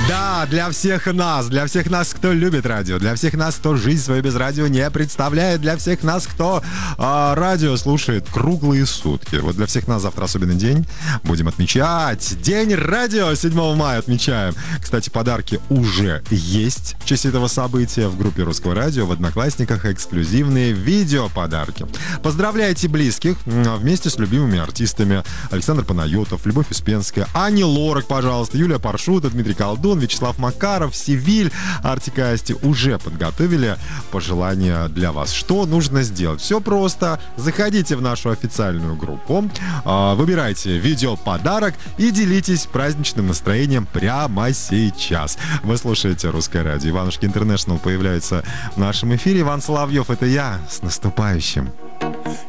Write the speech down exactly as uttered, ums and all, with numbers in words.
Да, для всех нас, для всех нас, кто любит радио, для всех нас, кто жизнь свою без радио не представляет, для всех нас, кто э, радио слушает круглые сутки. Вот для всех нас завтра особенный день. Будем отмечать День радио. седьмого мая отмечаем. Кстати, подарки уже есть в честь этого события. В группе Русского радио в Одноклассниках эксклюзивные видеоподарки. Поздравляйте близких вместе с любимыми артистами. Александр Панайотов, Любовь Успенская, Ани Лорак, пожалуйста, Юлия Паршута, Дмитрий Колдун, Вячеслав Макаров, Севиль, Артик и Асти уже подготовили пожелания для вас. Что нужно сделать? Все просто. Заходите в нашу официальную группу, выбирайте видеоподарок и делитесь праздничным настроением прямо сейчас. Вы слушаете Русское радио. Иванушки Интернешнл появляется в нашем эфире. Иван Соловьев, это я. С наступающим!